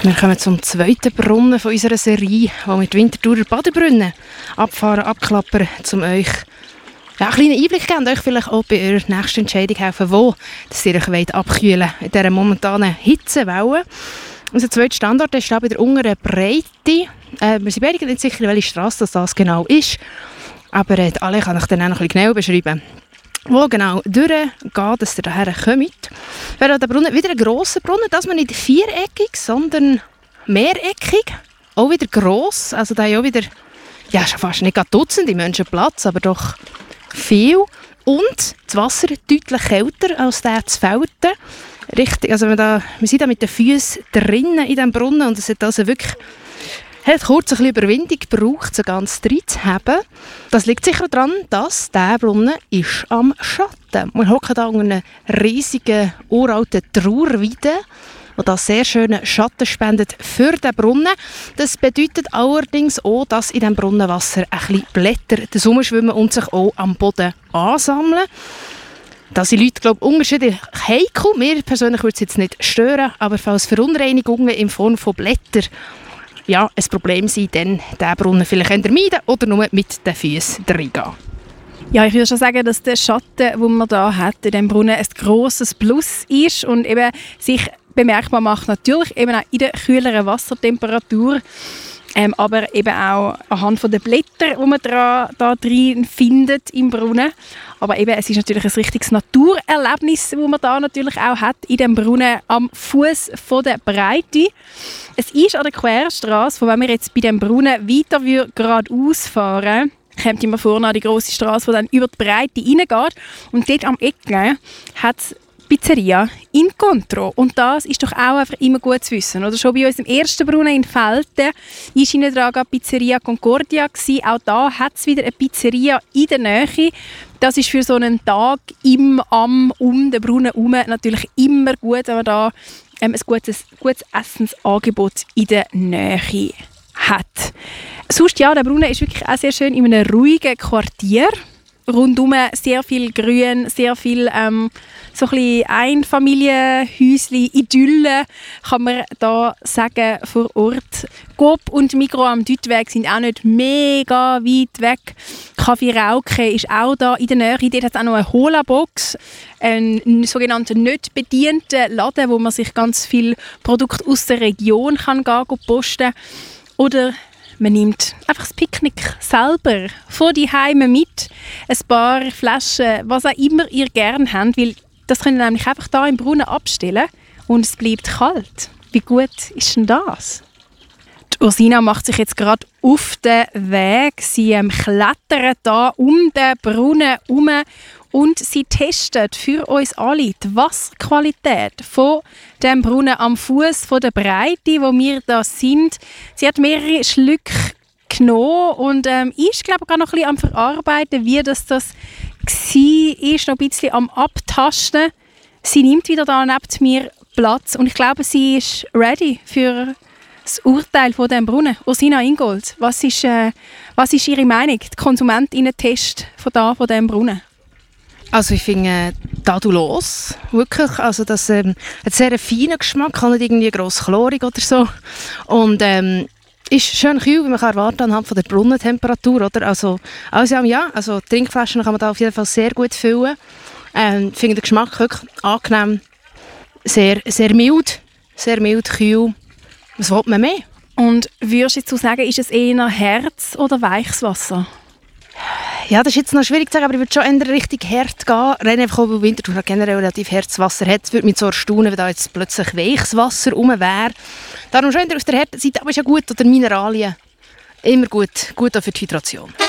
Wir kommen zum zweiten Brunnen von unserer Serie, wo wir die Winterthurer Badebrunnen abfahren, abklappern, um euch einen kleinen Einblick geben und euch vielleicht auch bei eurer nächsten Entscheidung helfen, wo ihr euch abkühlen wollt in dieser momentanen Hitzewelle. Unser zweiter Standort ist bei der unteren Breite. Wir sind beide nicht sicher, welche Strasse das genau ist, aber alle kann ich dann auch noch ein bisschen genauer beschreiben. Wo genau durchgeht, dass ihr daher kommt. Wäre der Brunnen wieder ein grosser Brunnen, das man nicht viereckig, sondern mehreckig. Auch wieder gross, also da haben auch wieder, ja, schon fast nicht Dutzende Menschen Platz, aber doch viel. Und das Wasser deutlich kälter als der zu Felten. Richtig, also wir sind da mit den Füßen drinnen in diesem Brunnen und es hat also wirklich kurz ein bisschen Überwindung gebraucht, so ganz drin zu haben. Das liegt sicher daran, dass dieser Brunnen ist am Schatten. Wir hocken hier unter einer riesigen, uralten Trauerweide, die da sehr schönen Schatten spendet für den Brunnen. Das bedeutet allerdings auch, dass in diesem Brunnenwasser ein bisschen Blätter herumschwimmen und sich auch am Boden ansammeln. Da sind Leute, glaube ich, unterschiedlich heikel. Mir persönlich würde es jetzt nicht stören, aber falls Verunreinigungen in Form von Blättern ein Problem sind, dann diesen Brunnen vielleicht meiden oder nur mit den Füßen reingehen. Ja, ich würde schon sagen, dass der Schatten, den man hier hat, in diesem Brunnen ein grosses Plus ist und eben sich bemerkbar macht, natürlich eben auch in der kühleren Wassertemperatur, aber eben auch anhand der Blätter, die man da drin findet im Brunnen. Aber eben, es ist natürlich ein richtiges Naturerlebnis, das man da natürlich auch hat in dem Brunnen am Fuß der Breite. Es ist an der Querstrasse, von wenn wir jetzt bei dem Brunnen weiter geradeaus fahren, kommt immer vorne an die grosse Strasse, die dann über die Breite reingeht. Und dort am Ecke hat es Pizzeria Incontro. Und das ist doch auch einfach immer gut zu wissen. Oder schon bei uns im ersten Brunnen in Velten war hinten dran Pizzeria Concordia gewesen. Auch da hat es wieder eine Pizzeria in der Nähe. Das ist für so einen Tag um den Brunnen herum natürlich immer gut, wenn man da ein gutes Essensangebot in der Nähe hat. Sonst, ja, der Brunnen ist wirklich auch sehr schön in einem ruhigen Quartier. Rundum sehr viel Grün, sehr viel so ein bisschen Einfamilienhäuschen, Idylle, kann man da sagen, vor Ort. Coop und Migros am Deutweg sind auch nicht mega weit weg. Kaffee Rauke ist auch da in der Nähe. Dort hat es auch noch eine Hola-Box, einen sogenannten nicht bedienten Laden, wo man sich ganz viele Produkte aus der Region kann posten kann. Oder man nimmt einfach das Picknick selber von die Heime mit. Ein paar Flaschen, was auch immer ihr gerne habt, weil das könnt ihr nämlich einfach hier im Brunnen abstellen und es bleibt kalt. Wie gut ist denn das? Die Ursina macht sich jetzt gerade auf den Weg. Sie klettert hier um den Brunnen herum und sie testet für uns alle die Wasserqualität von dem Brunnen am Fuß der Breite, wo wir da sind. Sie hat mehrere Schlücke genommen und ist, glaube ich, noch ein bisschen am Verarbeiten, wie das war, noch ein bisschen am Abtasten. Sie nimmt wieder da neben mir Platz und ich glaube, sie ist ready für das Urteil von dem Brunnen. Ursina Ingold, was ist Ihre Meinung, der Konsumentinnen-Test von diesem Brunnen? Also ich finde tadellos, wirklich. Also das hat einen sehr feinen Geschmack, nicht irgendwie gross chlorig oder so. Und ist schön kühl, wie man erwarten kann, anhand von der Brunnentemperatur. Oder? Also Trinkflaschen kann man da auf jeden Fall sehr gut füllen. Ich finde den Geschmack wirklich angenehm, sehr, sehr mild, kühl. Was will man mehr? Und würdest du jetzt sagen, ist es eher Herz- oder weiches Wasser? Ja, das ist jetzt noch schwierig zu sagen, aber ich würde schon eher richtig hart gehen. Rein einfach auch, weil Winterthur generell relativ hartes Wasser hat. Es würde mich so erstaunen, wenn da jetzt plötzlich weiches Wasser rum wäre. Darum schon eher auf der harten Seite, aber ist ja gut. Oder Mineralien. Immer gut auch für die Hydration.